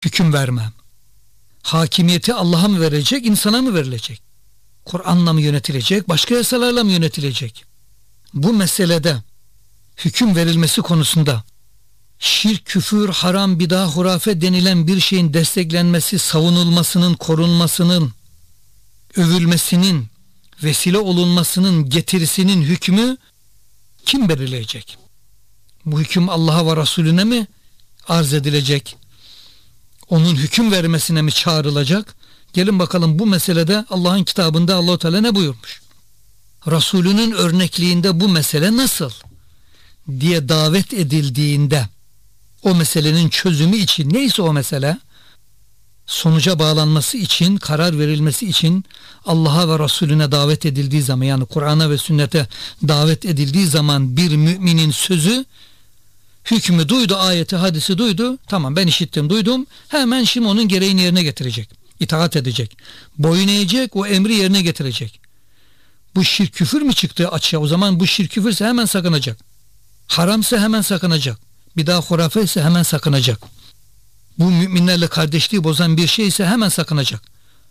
hüküm vermem. Hakimiyeti Allah'a mı verecek, insana mı verilecek? Kur'an'la mı yönetilecek, başka yasalarla mı yönetilecek? Bu meselede hüküm verilmesi konusunda şirk, küfür, haram, bidah, hurafe denilen bir şeyin desteklenmesi, savunulmasının, korunmasının, övülmesinin, vesile olunmasının, getirisinin hükmü kim belirleyecek? Bu hüküm Allah'a ve Resulüne mi arz edilecek? Onun hüküm vermesine mi çağrılacak? Gelin bakalım bu meselede Allah'ın kitabında Allah-u Teala ne buyurmuş? Resulünün örnekliğinde bu mesele nasıl diye davet edildiğinde o meselenin çözümü için, neyse o mesele, sonuca bağlanması için, karar verilmesi için Allah'a ve Resulüne davet edildiği zaman, yani Kur'an'a ve sünnete davet edildiği zaman bir müminin sözü, hükmü duydu, ayeti, hadisi duydu, tamam ben işittim, duydum, hemen şimdi onun gereğini yerine getirecek, itaat edecek, boyun eğecek, o emri yerine getirecek. Bu şirk, küfür mü çıktı açığa? O zaman bu şirk, küfürse hemen sakınacak. Haramsa hemen sakınacak. Bir daha hurafe ise hemen sakınacak. Bu müminlerle kardeşliği bozan bir şey ise hemen sakınacak.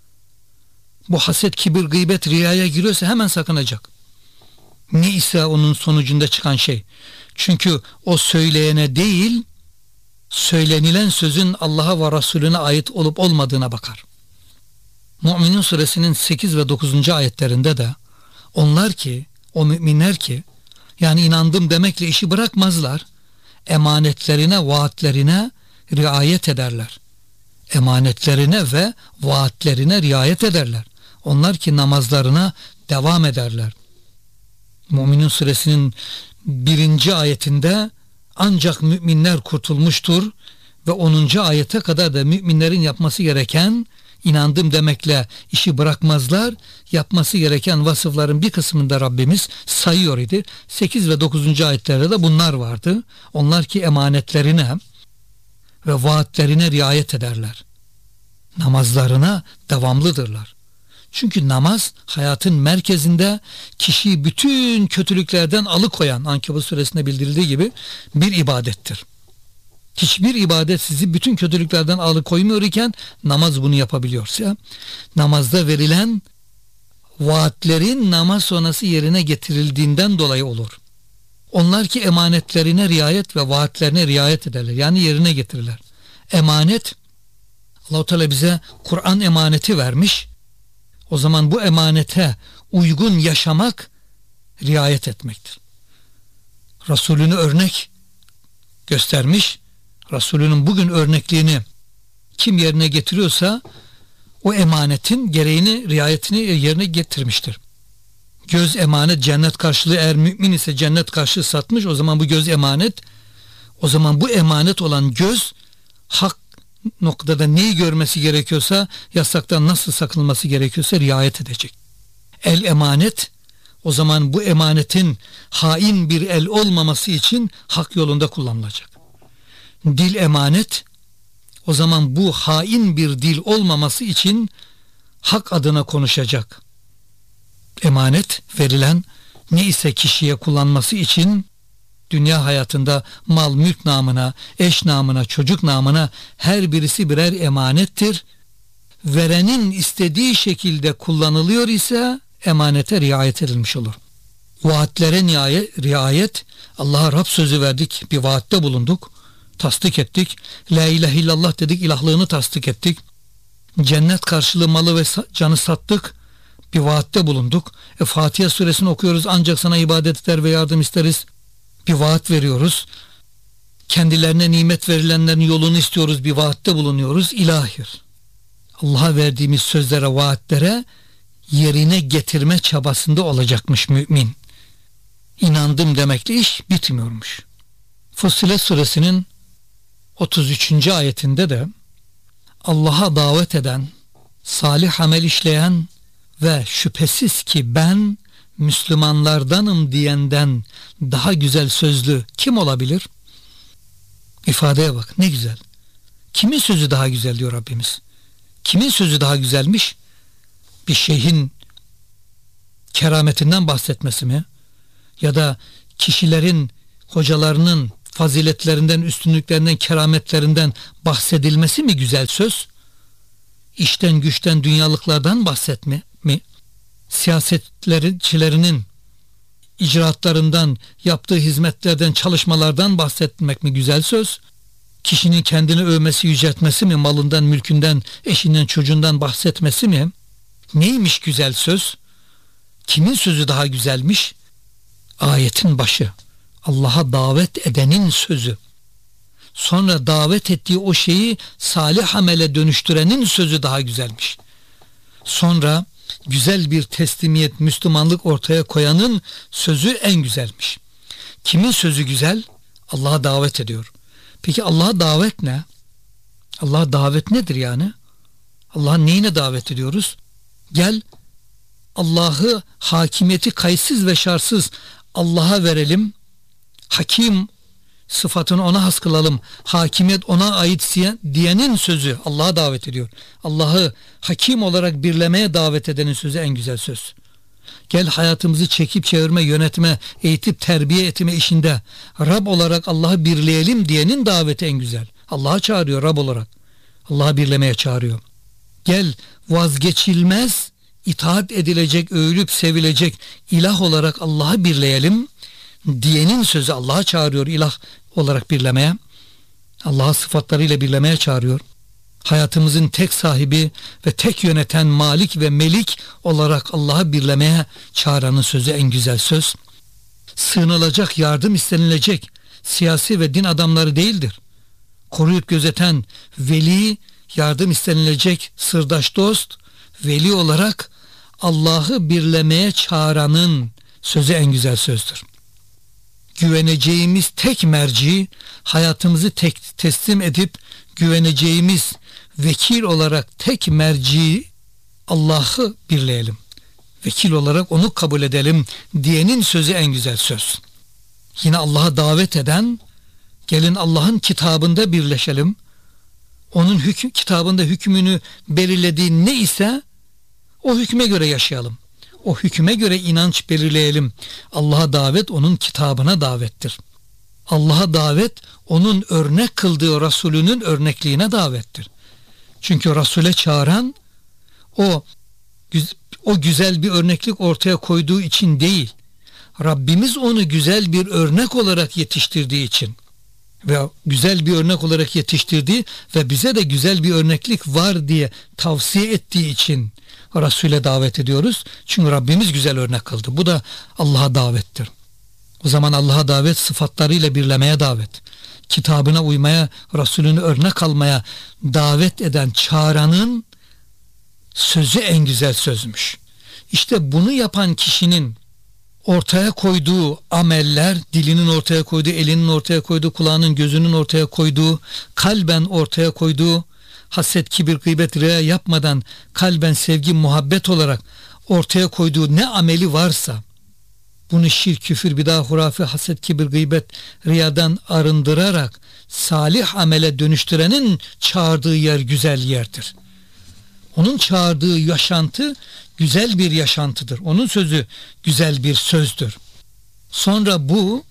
Bu haset, kibir, gıybet, riyaya giriyorsa hemen sakınacak. Ne ise onun sonucunda çıkan şey. Çünkü o söyleyene değil, söylenilen sözün Allah'a ve Resulüne ait olup olmadığına bakar. Mü'minun suresinin 8 ve 9. ayetlerinde de onlar ki, o müminler ki, yani inandım demekle işi bırakmazlar, emanetlerine, vaatlerine riayet ederler. Emanetlerine ve vaatlerine riayet ederler. Onlar ki namazlarına devam ederler. Mü'minun suresinin 1. ayetinde ancak müminler kurtulmuştur ve 10. ayete kadar da müminlerin yapması gereken, inandım demekle işi bırakmazlar, yapması gereken vasıfların bir kısmında Rabbimiz sayıyor idi. 8 ve 9. ayetlerde de bunlar vardı. Onlar ki emanetlerine ve vaatlerine riayet ederler. Namazlarına devamlıdırlar. Çünkü namaz hayatın merkezinde, kişiyi bütün kötülüklerden alıkoyan, Ankebut suresinde bildirildiği gibi, bir ibadettir. Hiçbir ibadet sizi bütün kötülüklerden alıkoymuyor iken namaz bunu yapabiliyorsa, namazda verilen vaatlerin namaz sonrası yerine getirildiğinden dolayı olur. Onlar ki emanetlerine riayet ve vaatlerine riayet ederler. Yani yerine getirirler. Emanet, Allah-u Teala bize Kur'an emaneti vermiş. O zaman bu emanete uygun yaşamak riayet etmektir. Resulünü örnek göstermiş. Resulünün bugün örnekliğini kim yerine getiriyorsa o emanetin gereğini, riayetini yerine getirmiştir. Göz emanet, cennet karşılığı, eğer mümin ise cennet karşılığı satmış, o zaman bu göz emanet. O zaman bu emanet olan göz hak noktada neyi görmesi gerekiyorsa, yasaktan nasıl sakınılması gerekiyorsa riayet edecek. El emanet, o zaman bu emanetin hain bir el olmaması için hak yolunda kullanılacak. Dil emanet, o zaman bu hain bir dil olmaması için hak adına konuşacak. Emanet verilen ne ise kişiye kullanması için dünya hayatında mal, mülk namına, eş namına, çocuk namına her birisi birer emanettir. Verenin istediği şekilde kullanılıyor ise emanete riayet edilmiş olur. Vaatlere riayet, Allah'a Rab sözü verdik, bir vaatte bulunduk, tasdik ettik. La ilahe illallah dedik, ilahlığını tasdik ettik. Cennet karşılığı malı ve canı sattık, bir vaatte bulunduk. Fatiha suresini okuyoruz, ancak sana ibadet eder ve yardım isteriz, bir vaat veriyoruz. Kendilerine nimet verilenlerin yolunu istiyoruz, bir vaatte bulunuyoruz. İlahir, Allah'a verdiğimiz sözlere, vaatlere yerine getirme çabasında olacakmış mümin. İnandım demekle iş bitmiyormuş. Fussilet suresinin 33. ayetinde de Allah'a davet eden, salih amel işleyen ve şüphesiz ki ben Müslümanlardanım diyenden daha güzel sözlü kim olabilir? İfadeye bak, ne güzel. Kimin sözü daha güzel diyor Rabbimiz. Kimin sözü daha güzelmiş? Bir şeyhin kerametinden bahsetmesi mi? Ya da kişilerin, hocalarının faziletlerinden, üstünlüklerinden, kerametlerinden bahsedilmesi mi güzel söz? İşten güçten, dünyalıklardan bahsetme mi? Siyasetçilerinin icraatlarından, yaptığı hizmetlerden, çalışmalardan bahsetmek mi güzel söz? Kişinin kendini övmesi, yüceltmesi mi? Malından, mülkünden, eşinden, çocuğundan bahsetmesi mi? Neymiş güzel söz? Kimin sözü daha güzelmiş? Ayetin başı. Allah'a davet edenin sözü. Sonra davet ettiği o şeyi salih amele dönüştürenin sözü daha güzelmiş. Sonra güzel bir teslimiyet, Müslümanlık ortaya koyanın sözü en güzelmiş. Kimin sözü güzel? Allah'a davet ediyor. Peki Allah'a davet ne? Allah'a davet nedir yani? Allah'ın neyine davet ediyoruz? Gel Allah'ı hakimiyeti kayıtsız ve şartsız Allah'a verelim. Hakim sıfatını ona has kılalım. Hakimiyet ona ait diyenin sözü Allah'a davet ediyor. Allah'ı hakim olarak birlemeye davet edenin sözü en güzel söz. Gel hayatımızı çekip çevirme, yönetme, eğitip terbiye etme işinde Rab olarak Allah'ı birleyelim diyenin daveti en güzel. Allah'a çağırıyor Rab olarak. Allah'ı birlemeye çağırıyor. Gel vazgeçilmez, itaat edilecek, övülüp sevilecek ilah olarak Allah'ı birleyelim diyenin sözü Allah'a çağırıyor ilah olarak birlemeye. Allah'ı sıfatlarıyla birlemeye çağırıyor. Hayatımızın tek sahibi ve tek yöneten Malik ve Melik olarak Allah'ı birlemeye çağıranın sözü en güzel söz. Sığınılacak, yardım istenilecek siyasi ve din adamları değildir. Koruyup gözeten veli, yardım istenilecek sırdaş dost, veli olarak Allah'ı birlemeye çağıranın sözü en güzel sözdür. Güveneceğimiz tek merci, hayatımızı teslim edip güveneceğimiz vekil olarak tek merci Allah'ı birleyelim. Vekil olarak onu kabul edelim diyenin sözü en güzel söz. Yine Allah'a davet eden, gelin Allah'ın kitabında birleşelim. Onun kitabında hükmünü belirlediği ne ise o hükme göre yaşayalım. O hükme göre inanç belirleyelim. Allah'a davet onun kitabına davettir. Allah'a davet onun örnek kıldığı Resulünün örnekliğine davettir. Çünkü Resul'e çağıran o güzel bir örneklik ortaya koyduğu için değil, Rabbimiz onu güzel bir örnek olarak yetiştirdiği için ve güzel bir örnek olarak yetiştirdiği ve bize de güzel bir örneklik var diye tavsiye ettiği için Resul'e davet ediyoruz. Çünkü Rabbimiz güzel örnek kıldı. Bu da Allah'a davettir. O zaman Allah'a davet sıfatlarıyla birlemeye davet. Kitabına uymaya, Resulünü örnek almaya davet eden çağıranın sözü en güzel sözmüş. İşte bunu yapan kişinin ortaya koyduğu ameller, dilinin ortaya koyduğu, elinin ortaya koyduğu, kulağının, gözünün ortaya koyduğu, kalben ortaya koyduğu, haset, kibir, gıybet, riya yapmadan kalben sevgi, muhabbet olarak ortaya koyduğu ne ameli varsa, bunu şirk, küfür, bidah, hurafe, haset, kibir, gıybet, riyadan arındırarak salih amele dönüştürenin çağırdığı yer güzel yerdir. Onun çağırdığı yaşantı güzel bir yaşantıdır. Onun sözü güzel bir sözdür. Sonra bu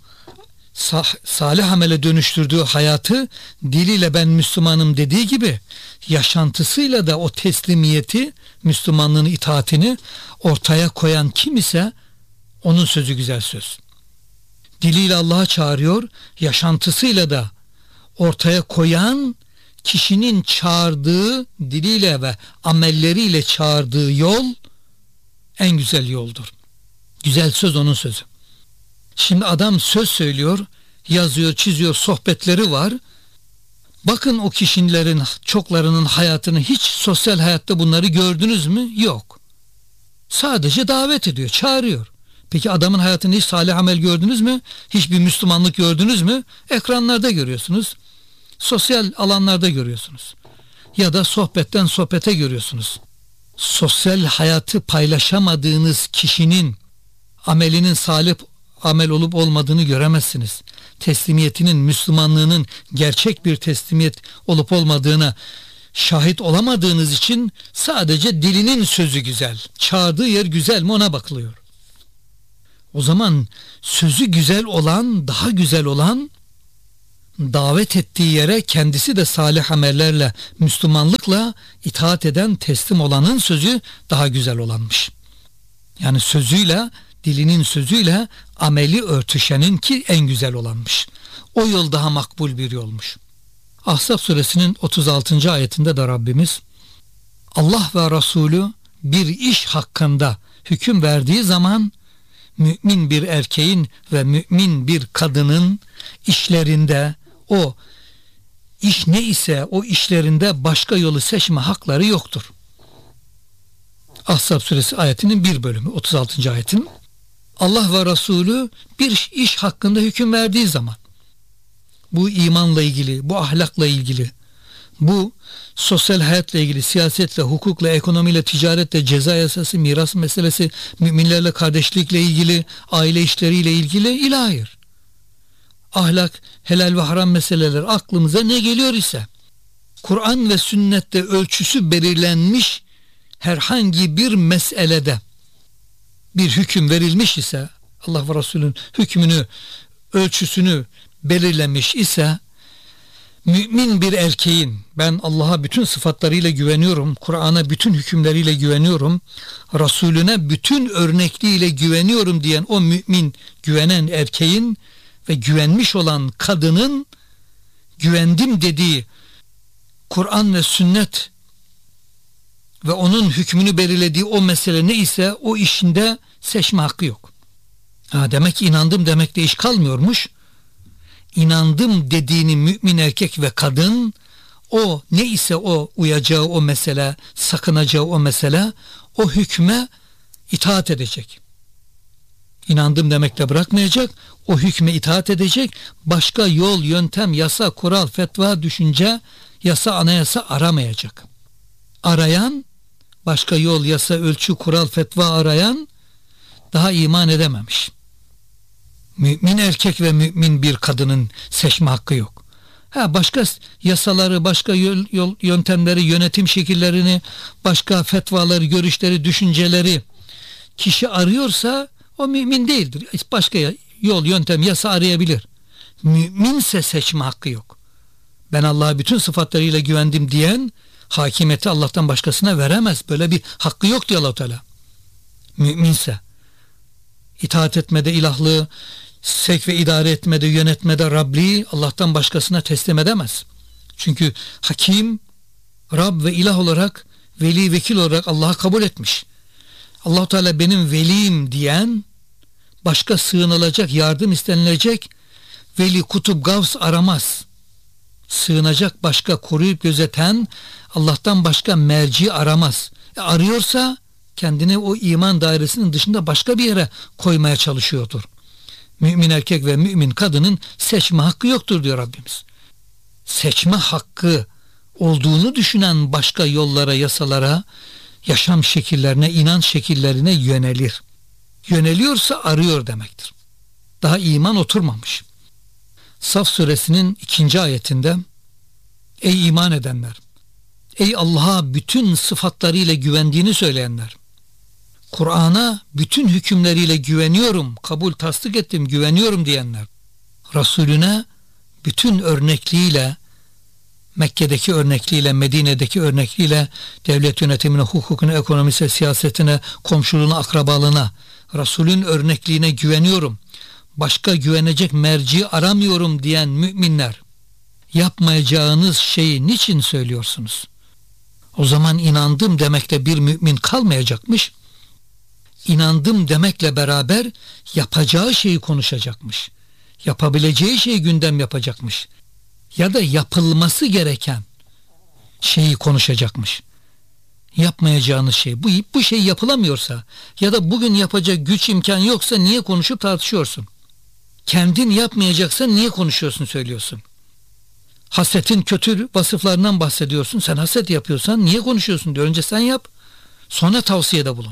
salih amele dönüştürdüğü hayatı diliyle ben Müslümanım dediği gibi yaşantısıyla da o teslimiyeti, Müslümanlığın itaatini ortaya koyan kim ise onun sözü güzel söz. Diliyle Allah'a çağırıyor, yaşantısıyla da ortaya koyan kişinin çağırdığı, diliyle ve amelleriyle çağırdığı yol en güzel yoldur. Güzel söz onun sözü. Şimdi adam söz söylüyor, yazıyor, çiziyor, sohbetleri var. Bakın o kişilerin çoklarının hayatını, hiç sosyal hayatta bunları gördünüz mü? Yok. Sadece davet ediyor, çağırıyor. Peki adamın hayatında hiç salih amel gördünüz mü? Hiçbir Müslümanlık gördünüz mü? Ekranlarda görüyorsunuz. Sosyal alanlarda görüyorsunuz. Ya da sohbetten sohbete görüyorsunuz. Sosyal hayatı paylaşamadığınız kişinin amelinin salih amel olup olmadığını göremezsiniz. Teslimiyetinin, Müslümanlığının gerçek bir teslimiyet olup olmadığına şahit olamadığınız için sadece dilinin sözü güzel. Çağırdığı yer güzel mi ona bakılıyor. O zaman sözü güzel olan, daha güzel olan davet ettiği yere kendisi de salih amellerle, Müslümanlıkla itaat eden, teslim olanın sözü daha güzel olanmış. Yani sözüyle, dilinin sözüyle ameli örtüşenin ki en güzel olanmış. O yol daha makbul bir yolmuş. Ahzab suresinin 36. ayetinde de Rabbimiz Allah ve Resulü bir iş hakkında hüküm verdiği zaman mümin bir erkeğin ve mümin bir kadının işlerinde o iş ne ise o işlerinde başka yolu seçme hakları yoktur. Ahzab suresi ayetinin bir bölümü 36. ayetin. Allah ve Resulü bir iş hakkında hüküm verdiği zaman bu imanla ilgili, bu ahlakla ilgili, bu sosyal hayatla ilgili, siyasetle, hukukla, ekonomiyle, ticaretle, ceza yasası, miras meselesi, müminlerle kardeşlikle ilgili, aile işleriyle ilgili ile hayır. Ahlak, helal ve haram meseleler aklımıza ne geliyor ise Kur'an ve sünnette ölçüsü belirlenmiş herhangi bir meselede bir hüküm verilmiş ise, Allah ve Resulün hükmünü, ölçüsünü belirlemiş ise, mümin bir erkeğin ben Allah'a bütün sıfatlarıyla güveniyorum, Kur'an'a bütün hükümleriyle güveniyorum, Resulüne bütün örnekliğiyle güveniyorum diyen o mümin, güvenen erkeğin ve güvenmiş olan kadının güvendim dediği Kur'an ve sünnet ve onun hükmünü belirlediği o mesele ne ise o işinde seçme hakkı yok. Demek ki inandım demekle iş kalmıyormuş. İnandım dediğini mümin erkek ve kadın o ne ise o uyacağı o mesele, sakınacağı o mesele, o hükme itaat edecek. İnandım demekle bırakmayacak, o hükme itaat edecek, başka yol, yöntem, yasa, kural, fetva, düşünce, yasa, anayasa aramayacak. Arayan, başka yol, yasa, ölçü, kural, fetva arayan daha iman edememiş. Mümin erkek ve mümin bir kadının seçme hakkı yok. Başka yasaları, başka yöntemleri, yönetim şekillerini, başka fetvaları, görüşleri, düşünceleri kişi arıyorsa o mümin değildir. Başka yol, yöntem, yasa arayabilir. Müminse seçme hakkı yok. Ben Allah'a bütün sıfatlarıyla güvendim diyen hakimiyeti Allah'tan başkasına veremez. Böyle bir hakkı yok diyor Allah-u Teala. Müminse itaat etmede ilahlığı, sevk ve idare etmede, yönetmede Rabliği Allah'tan başkasına teslim edemez. Çünkü hakim, Rab ve ilah olarak, veli, vekil olarak Allah'a kabul etmiş. Allah-u Teala benim veliyim diyen, başka sığınılacak, yardım istenilecek veli, kutup, gavs aramaz. Sığınacak başka, koruyup gözeten Allah'tan başka merci aramaz. Arıyorsa kendini o iman dairesinin dışında başka bir yere koymaya çalışıyordur. Mümin erkek ve mümin kadının seçme hakkı yoktur diyor Rabbimiz. Seçme hakkı olduğunu düşünen başka yollara, yasalara, yaşam şekillerine, inanç şekillerine yönelir. Yöneliyorsa arıyor demektir. Daha iman oturmamış. Saf suresinin 2. ayetinde ey iman edenler, ey Allah'a bütün sıfatlarıyla güvendiğini söyleyenler, Kur'an'a bütün hükümleriyle güveniyorum, kabul, tasdik ettim, güveniyorum diyenler, Resulüne bütün örnekliğiyle, Mekke'deki örnekliğiyle, Medine'deki örnekliğiyle, devlet yönetimine, hukukuna, ekonomisine, siyasetine, komşuluğuna, akrabalığına, Resulün örnekliğine güveniyorum, başka güvenecek merci aramıyorum diyen müminler, yapmayacağınız şeyi niçin söylüyorsunuz? O zaman inandım demekle bir mümin kalmayacakmış, inandım demekle beraber yapacağı şeyi konuşacakmış, yapabileceği şeyi gündem yapacakmış ya da yapılması gereken şeyi konuşacakmış. Yapmayacağınız şey, bu şey yapılamıyorsa ya da bugün yapacak güç, imkan yoksa niye konuşup tartışıyorsun? Kendin yapmayacaksan niye konuşuyorsun, söylüyorsun? Hasetin kötü vasıflarından bahsediyorsun. Sen haset yapıyorsan niye konuşuyorsun diyor. Önce sen yap, sonra tavsiyede bulun.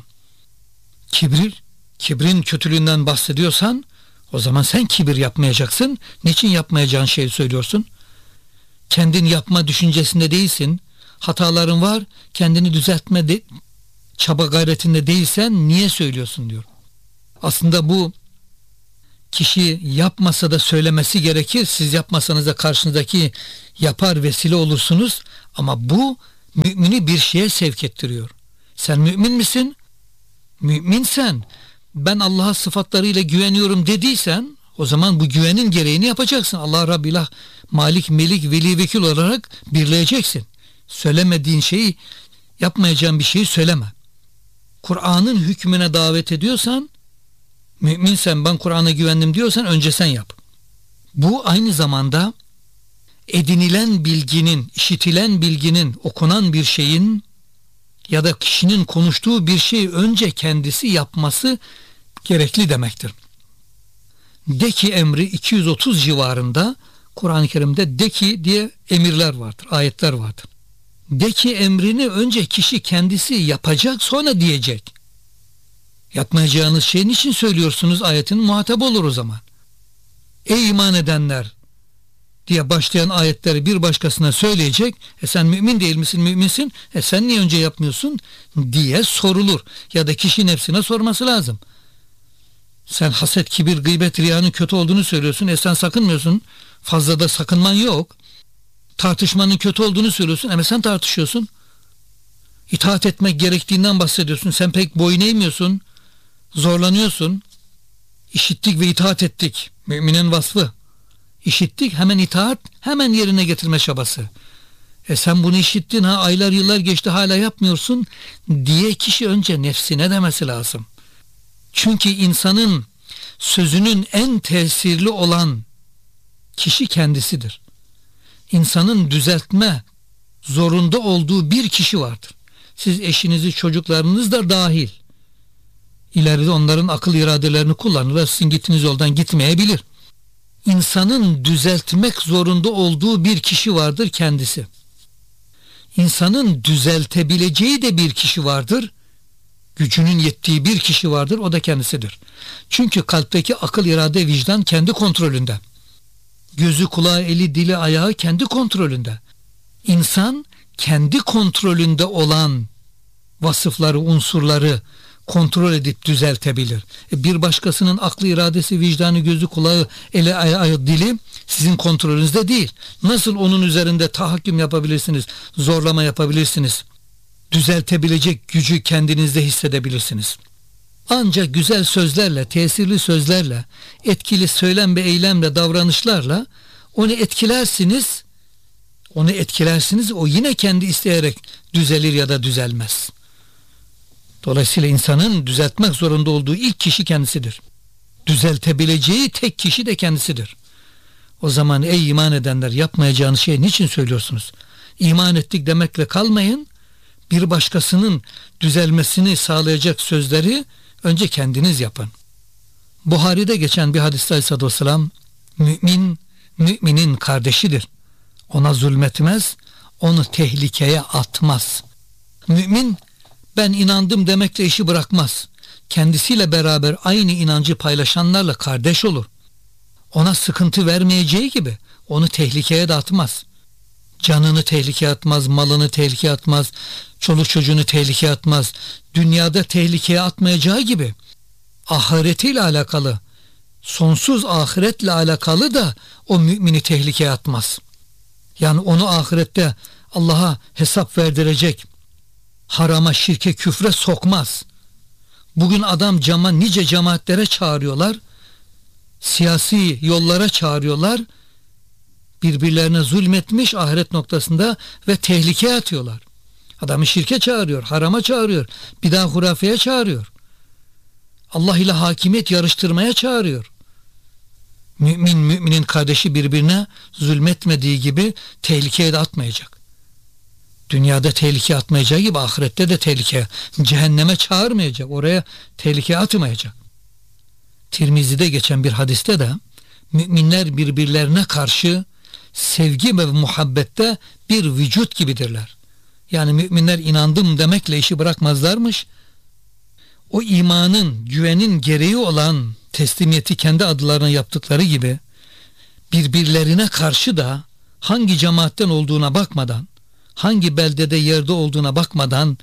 Kibrin kötülüğünden bahsediyorsan o zaman sen kibir yapmayacaksın. Niçin yapmayacağın şeyi söylüyorsun? Kendin yapma düşüncesinde değilsin. Hataların var. Kendini düzeltme çaba gayretinde değilsen niye söylüyorsun diyor. Aslında bu kişi yapmasa da söylemesi gerekir. Siz yapmasanız da karşınızdaki yapar, vesile olursunuz. Ama bu mümini bir şeye sevk ettiriyor. Sen mümin misin? Müminsen, ben Allah'a sıfatlarıyla güveniyorum dediysen, o zaman bu güvenin gereğini yapacaksın. Allah Rabbi, İlah, Malik, Melik, Veli, Vekil olarak birleyeceksin. Söylemediğin şeyi, yapmayacağın bir şeyi söyleme. Kur'an'ın hükmüne davet ediyorsan, müminsen, ben Kur'an'a güvendim diyorsan önce sen yap. Bu aynı zamanda edinilen bilginin, işitilen bilginin, okunan bir şeyin ya da kişinin konuştuğu bir şeyi önce kendisi yapması gerekli demektir. De ki emri 230 civarında Kur'an-ı Kerim'de de ki diye emirler vardır, ayetler vardır. De ki emrini önce kişi kendisi yapacak, sonra diyecek. Yapmayacağınız şeyin için söylüyorsunuz ayetin muhatap olur o zaman. Ey iman edenler diye başlayan ayetleri bir başkasına söyleyecek. Sen mümin değil misin, müminsin? Sen niye önce yapmıyorsun diye sorulur. Ya da kişi nefsine sorması lazım. Sen haset, kibir, gıybet, riyanın kötü olduğunu söylüyorsun. Sen sakınmıyorsun. Fazla da sakınman yok. Tartışmanın kötü olduğunu söylüyorsun. Ama sen tartışıyorsun. İtaat etmek gerektiğinden bahsediyorsun. Sen pek boyun eğmiyorsun. Zorlanıyorsun. İşittik ve itaat ettik. Müminin vasfı. İşittik, hemen itaat, hemen yerine getirme çabası. Sen bunu işittin, aylar yıllar geçti hala yapmıyorsun diye kişi önce nefsine demesi lazım. Çünkü insanın sözünün en tesirli olan kişi kendisidir. İnsanın düzeltme zorunda olduğu bir kişi vardır. Siz eşinizi, çocuklarınız da dahil. İleride onların akıl iradelerini kullanırlar. Sizin gittiğiniz yoldan gitmeyebilir. İnsanın düzeltmek zorunda olduğu bir kişi vardır, kendisi. İnsanın düzeltebileceği de bir kişi vardır. Gücünün yettiği bir kişi vardır, o da kendisidir. Çünkü kalpteki akıl, irade, vicdan kendi kontrolünde. Gözü, kulağı, eli, dili, ayağı kendi kontrolünde. İnsan kendi kontrolünde olan vasıfları, unsurları kontrol edip düzeltebilir. Bir başkasının aklı, iradesi, vicdanı, gözü, kulağı, eli, ayağı, dili sizin kontrolünüzde değil. Nasıl onun üzerinde tahakküm yapabilirsiniz, zorlama yapabilirsiniz? Düzeltebilecek gücü kendinizde hissedebilirsiniz. Ancak güzel sözlerle, tesirli sözlerle, etkili söylem ve eylemle, davranışlarla onu etkilersiniz. O yine kendi isteyerek düzelir ya da düzelmez. Dolayısıyla insanın düzeltmek zorunda olduğu ilk kişi kendisidir. Düzeltebileceği tek kişi de kendisidir. O zaman ey iman edenler, yapmayacağınız şeyi niçin söylüyorsunuz? İman ettik demekle kalmayın. Bir başkasının düzelmesini sağlayacak sözleri önce kendiniz yapın. Buhari'de geçen bir hadiste Aleyhisselatü Vesselam, mümin, müminin kardeşidir. Ona zulmetmez, onu tehlikeye atmaz. Mümin, ben inandım demekle işi bırakmaz. Kendisiyle beraber aynı inancı paylaşanlarla kardeş olur. Ona sıkıntı vermeyeceği gibi onu tehlikeye de atmaz. Canını tehlikeye atmaz, malını tehlikeye atmaz, çoluk çocuğunu tehlikeye atmaz. Dünyada tehlikeye atmayacağı gibi ahiretiyle alakalı, sonsuz ahiretle alakalı da o mümini tehlikeye atmaz. Yani onu ahirette Allah'a hesap verdirecek, harama, şirke, küfre sokmaz. Bugün adam nice cemaatlere çağırıyorlar, siyasi yollara çağırıyorlar, birbirlerine zulmetmiş ahiret noktasında ve tehlikeye atıyorlar. Adamı şirke çağırıyor, harama çağırıyor, bidah hurafeye çağırıyor. Allah ile hakimiyet yarıştırmaya çağırıyor. Mümin, müminin kardeşi birbirine zulmetmediği gibi tehlikeye de atmayacak. Dünyada tehlike atmayacağı gibi ahirette de tehlike, cehenneme çağırmayacak, oraya tehlike atmayacak. Tirmizi'de geçen bir hadiste de müminler birbirlerine karşı sevgi ve muhabbette bir vücut gibidirler. Yani müminler inandım demekle işi bırakmazlarmış. O imanın, güvenin gereği olan teslimiyeti kendi adlarına yaptıkları gibi birbirlerine karşı da hangi cemaatten olduğuna bakmadan, hangi beldede, yerde olduğuna bakmadan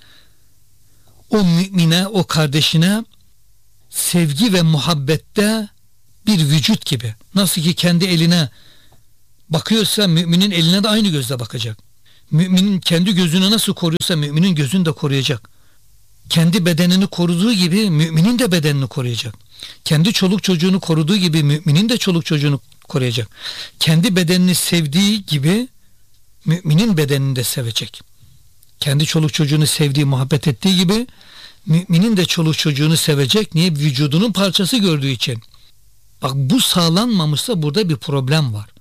o mümine, o kardeşine sevgi ve muhabbette bir vücut gibi. Nasıl ki kendi eline bakıyorsa müminin eline de aynı gözle bakacak. Müminin kendi gözünü nasıl koruyorsa müminin gözünü de koruyacak. Kendi bedenini koruduğu gibi müminin de bedenini koruyacak. Kendi çoluk çocuğunu koruduğu gibi müminin de çoluk çocuğunu koruyacak. Kendi bedenini sevdiği gibi müminin bedenini de sevecek. Kendi çoluk çocuğunu sevdiği, muhabbet ettiği gibi müminin de çoluk çocuğunu sevecek. Niye? Vücudunun parçası gördüğü için. Bak, bu sağlanmamışsa burada bir problem var.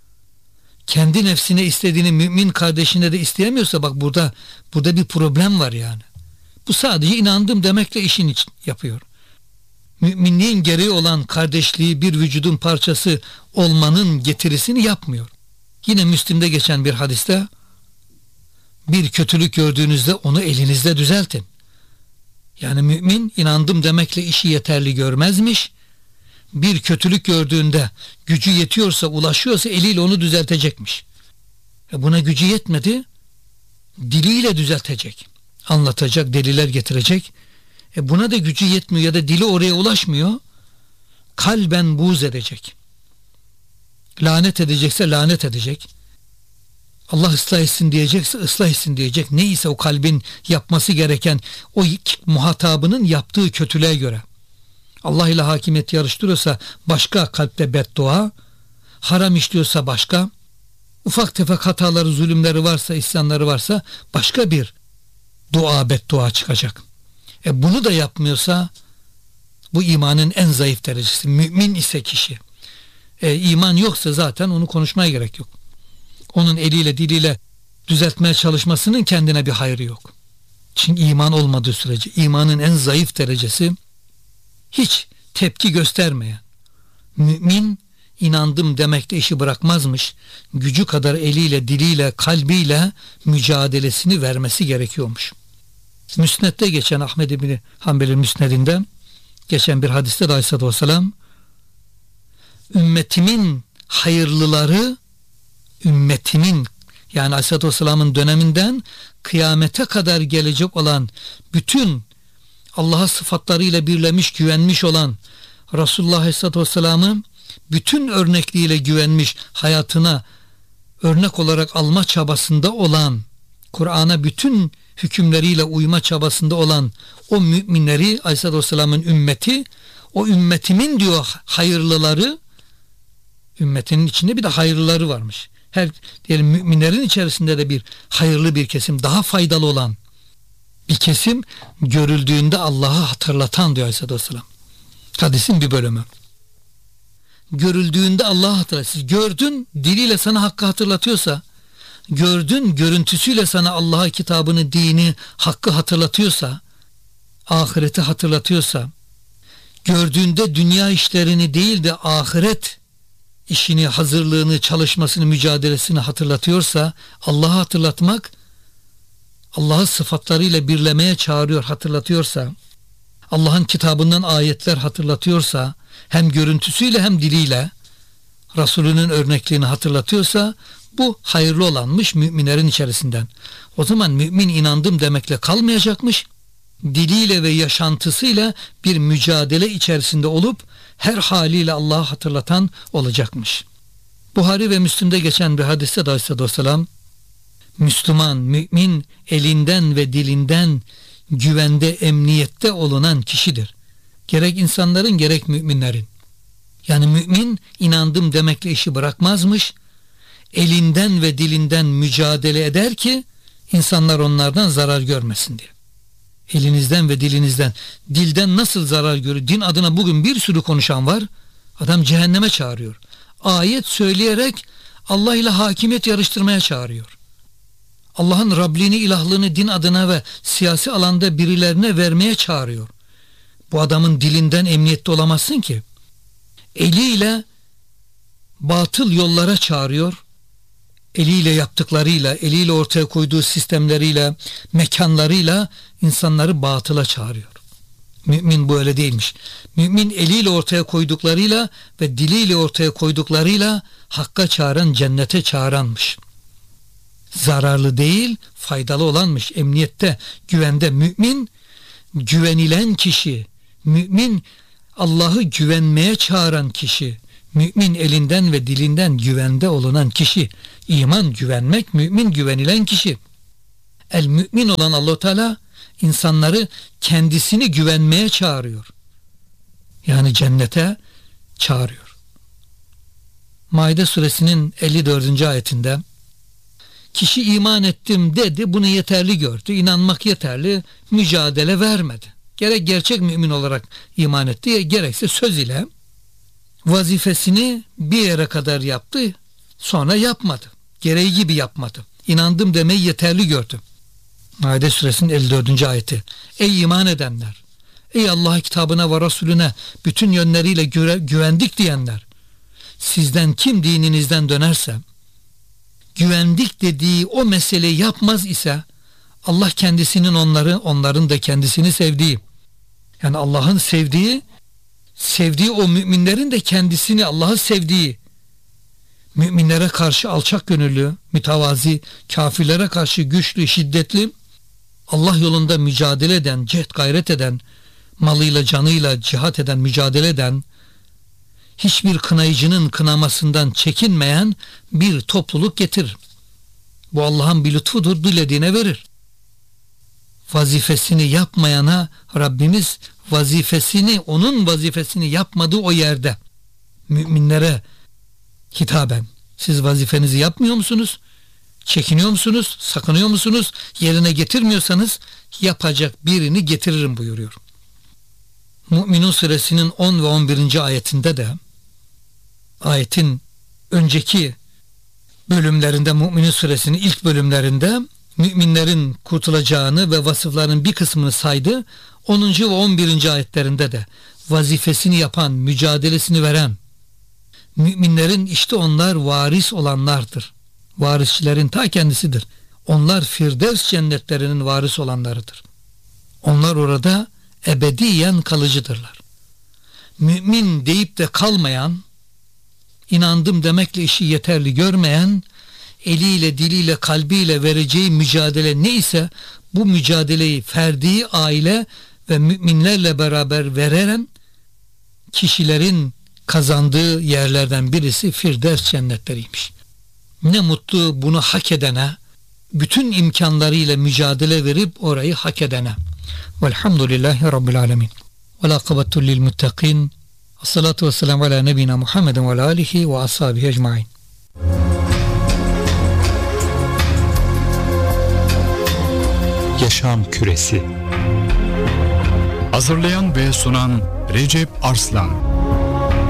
Kendi nefsine istediğini mümin kardeşine de isteyemiyorsa bak burada bir problem var yani. Bu sadece inandım demekle işin için yapıyor. Müminliğin gereği olan kardeşliği, bir vücudun parçası olmanın getirisini yapmıyor. Yine Müslim'de geçen bir hadiste, bir kötülük gördüğünüzde onu elinizle düzeltin. Yani mümin inandım demekle işi yeterli görmezmiş. Bir kötülük gördüğünde gücü yetiyorsa, ulaşıyorsa eliyle onu düzeltecekmiş. Buna gücü yetmedi, diliyle düzeltecek. Anlatacak, deliller getirecek. Buna da gücü yetmiyor ya da dili oraya ulaşmıyor. Kalben buğz edecek. Lanet edecekse lanet edecek. Allah ıslah etsin diyecekse ıslah etsin diyecek. Neyse o kalbin yapması gereken, o muhatabının yaptığı kötülüğe göre. Allah ile hakimiyet yarıştırıyorsa başka kalpte beddua, haram işliyorsa başka, ufak tefek hataları, zulümleri varsa, isyanları varsa başka bir dua, beddua çıkacak. Bunu da yapmıyorsa bu imanın en zayıf derecesi. Mümin ise kişi. İman yoksa zaten onu konuşmaya gerek yok. Onun eliyle diliyle düzeltmeye çalışmasının kendine bir hayrı yok. Çünkü iman olmadığı sürece imanın en zayıf derecesi hiç tepki göstermeyen. Mümin inandım demekle işi bırakmazmış. Gücü kadar eliyle, diliyle, kalbiyle mücadelesini vermesi gerekiyormuş. Müsned'de geçen, Ahmed İbni Hanbel'in Müsned'inde geçen bir hadiste de Aleyhisselatü Vesselam, ümmetimin hayırlıları, ümmetimin yani Aleyhisselatü Vesselam'ın döneminden kıyamete kadar gelecek olan bütün Allah'a sıfatlarıyla birlemiş, güvenmiş olan Resulullah Aleyhisselatü Vesselam'ı bütün örnekliğiyle güvenmiş, hayatına örnek olarak alma çabasında olan, Kur'an'a bütün hükümleriyle uyma çabasında olan o müminleri, Aleyhisselatü Vesselam'ın ümmeti, o ümmetimin diyor hayırlıları, ümmetinin içinde bir de hayırlıları varmış. Her diyelim müminlerin içerisinde de bir hayırlı bir kesim, daha faydalı olan bir kesim görüldüğünde Allah'ı hatırlatan diyor Aleyhisselatü Vesselam. Hadisin bir bölümü. Görüldüğünde Allah'ı hatırlat. Gördün, diliyle sana hakkı hatırlatıyorsa, gördün, görüntüsüyle sana Allah'a, kitabını, dini, hakkı hatırlatıyorsa, ahireti hatırlatıyorsa, gördüğünde dünya işlerini değil de ahiret işini, hazırlığını, çalışmasını, mücadelesini hatırlatıyorsa, Allah'ı hatırlatmak, Allah'ı sıfatlarıyla birlemeye çağırıyor, hatırlatıyorsa, Allah'ın kitabından ayetler hatırlatıyorsa, hem görüntüsüyle hem diliyle Resulünün örnekliğini hatırlatıyorsa, bu hayırlı olanmış müminlerin içerisinden. O zaman mümin inandım demekle kalmayacakmış, diliyle ve yaşantısıyla bir mücadele içerisinde olup her haliyle Allah'ı hatırlatan olacakmış. Buhari ve Müslim'de geçen bir hadiste de Aleyhisselatü Vesselam, Müslüman, mümin elinden ve dilinden güvende, emniyette olunan kişidir. Gerek insanların gerek müminlerin. Yani mümin inandım demekle işi bırakmazmış, elinden ve dilinden mücadele eder ki insanlar onlardan zarar görmesin diye. Elinizden ve dilinizden, dilden nasıl zarar görür? Din adına bugün bir sürü konuşan var. Adam cehenneme çağırıyor. Ayet söyleyerek Allah ile hakimiyet yarıştırmaya çağırıyor. Allah'ın Rabliğini, ilahlığını din adına ve siyasi alanda birilerine vermeye çağırıyor. Bu adamın dilinden emniyette olamazsın ki. Eliyle batıl yollara çağırıyor. Eliyle yaptıklarıyla, eliyle ortaya koyduğu sistemleriyle, mekanlarıyla insanları batıla çağırıyor. Mümin böyle değilmiş. Mümin eliyle ortaya koyduklarıyla ve diliyle ortaya koyduklarıyla hakka çağıran, cennete çağıranmış. Zararlı değil, faydalı olanmış. Emniyette, güvende mümin, güvenilen kişi. Mümin Allah'ı güvenmeye çağıran kişi, mümin elinden ve dilinden güvende olunan kişi, iman güvenmek, mümin güvenilen kişi. El mümin olan Allah-u Teala insanları kendisini güvenmeye çağırıyor. Yani cennete çağırıyor. Maide suresinin 54. ayetinde kişi iman ettim dedi, bunu yeterli gördü. İnanmak yeterli, mücadele vermedi. Gerek gerçek mümin olarak iman etti, gerekse söz ile vazifesini bir yere kadar yaptı, sonra yapmadı. Gereği gibi yapmadı. İnandım demeyi yeterli gördü. Maide suresinin 54. ayeti. Ey iman edenler! Ey Allah kitabına ve Resulüne bütün yönleriyle güvendik diyenler! Sizden kim dininizden dönerse, güvendik dediği o meseleyi yapmaz ise, Allah kendisinin onların da kendisini sevdiği, yani Allah'ın sevdiği o müminlerin de kendisini Allah'ı sevdiği, müminlere karşı alçak gönüllü, mütevazi, kafirlere karşı güçlü, şiddetli, Allah yolunda mücadele eden, cehd gayret eden, malıyla canıyla cihat eden, mücadele eden, hiçbir kınayıcının kınamasından çekinmeyen bir topluluk getirir. Bu Allah'ın bir lütfudur, dilediğine verir. Vazifesini yapmayana Rabbimiz onun vazifesini yapmadığı o yerde müminlere hitaben, siz vazifenizi yapmıyor musunuz? Çekiniyor musunuz? Sakınıyor musunuz? Yerine getirmiyorsanız yapacak birini getiririm buyuruyor. Mü'minun suresinin 10 ve 11. ayetinde de, ayetin önceki bölümlerinde, Mü'minun suresinin ilk bölümlerinde müminlerin kurtulacağını ve vasıfların bir kısmını saydı. 10. ve 11. ayetlerinde de vazifesini yapan, mücadelesini veren müminlerin işte onlar varis olanlardır. Varisçilerin ta kendisidir. Onlar Firdevs cennetlerinin varis olanlarıdır. Onlar orada ebediyen kalıcıdırlar. Mümin deyip de kalmayan, inandım demekle işi yeterli görmeyen, eliyle, diliyle, kalbiyle vereceği mücadele neyse, bu mücadeleyi ferdi, aile ve müminlerle beraber veren kişilerin kazandığı yerlerden birisi Firdevs cennetleriymiş. Ne mutlu bunu hak edene, bütün imkanlarıyla mücadele verip orayı hak edene. Velhamdülillahi Rabbil alemin. Ve lâkıbetu lil muttaqin. As-salatu ve selamu ala nebina Muhammeden ve alihi ve ashabihi ecmaîn. Yaşam Küresi. Hazırlayan ve sunan Recep Arslan.